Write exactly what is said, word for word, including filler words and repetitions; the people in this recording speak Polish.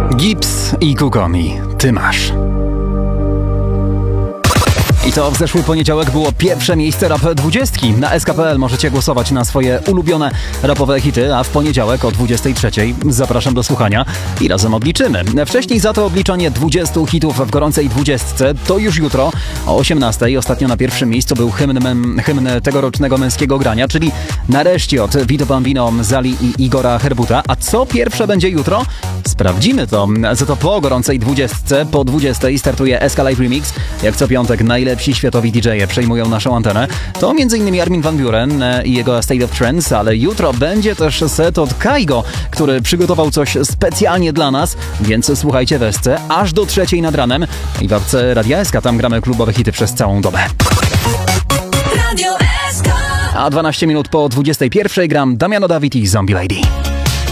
Gibbs i Kukomi, ty masz. I to w zeszły poniedziałek było pierwsze miejsce Rap dwudziestki. Na S K P L możecie głosować na swoje ulubione rapowe hity, a w poniedziałek o dwudziestej trzeciej zapraszam do słuchania i razem obliczymy. Wcześniej za to obliczenie dwudziestu hitów w gorącej dwudziestce to już jutro o osiemnastej. Ostatnio na pierwszym miejscu był hymn, mem, hymn tegorocznego męskiego grania, czyli Nareszcie od Vito Bambino, Zali i Igora Herbuta. A co pierwsze będzie jutro? Sprawdzimy to. Za to po gorącej dwudziestce, po dwudziestej startuje S K Live Remix. Jak co piątek najlepsi światowi D J e przejmują naszą antenę. To między innymi Armin van Buuren i jego State of Trance, ale jutro będzie też set od Kaigo, który przygotował coś specjalnie dla nas, więc słuchajcie w S C aż do trzeciej nad ranem i w apce Radia S K, tam gramy klubowe hity przez całą dobę. Radio S K. A dwanaście minut po dwudziestej pierwszej gram Damiano David i Zombie Lady.